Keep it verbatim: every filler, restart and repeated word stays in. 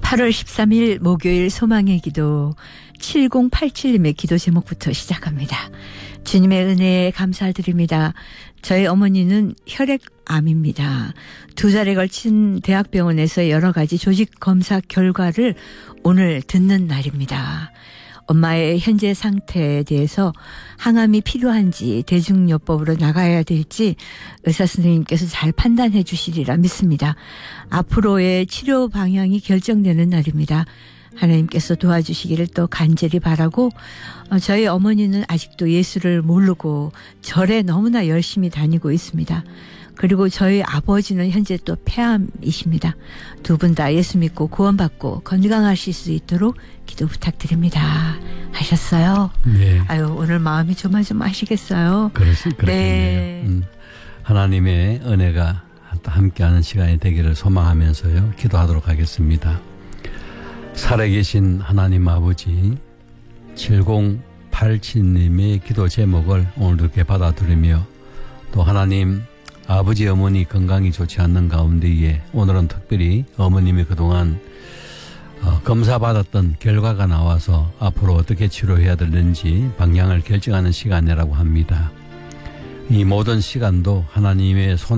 팔월 십삼일 목요일 소망의 기도 칠공팔칠님의 기도 제목부터 시작합니다. 주님의 은혜에 감사드립니다. 저희 어머니는 혈액암입니다. 두 달에 걸친 대학병원에서 여러 가지 조직 검사 결과를 오늘 듣는 날입니다. 엄마의 현재 상태에 대해서 항암이 필요한지 대중요법으로 나가야 될지 의사 선생님께서 잘 판단해 주시리라 믿습니다. 앞으로의 치료 방향이 결정되는 날입니다. 하나님께서 도와주시기를 또 간절히 바라고 저희 어머니는 아직도 예수를 모르고 절에 너무나 열심히 다니고 있습니다. 그리고 저희 아버지는 현재 또 폐암이십니다. 두 분 다 예수 믿고 구원받고 건강하실 수 있도록 기도 부탁드립니다. 하셨어요. 네. 아유 오늘 마음이 조마조마하시겠어요. 그렇지, 그렇겠네요. 네. 음, 하나님의 은혜가 함께하는 시간이 되기를 소망하면서요. 기도하도록 하겠습니다. 살아계신 하나님 아버지 칠공팔칠님의 기도 제목을 오늘도 이렇게 받아들이며 또 하나님 아버지 어머니 건강이 좋지 않는 가운데에 오늘은 특별히 어머님이 그동안 어, 검사받았던 결과가 나와서 앞으로 어떻게 치료해야 되는지 방향을 결정하는 시간이라고 합니다. 이 모든 시간도 하나님의 손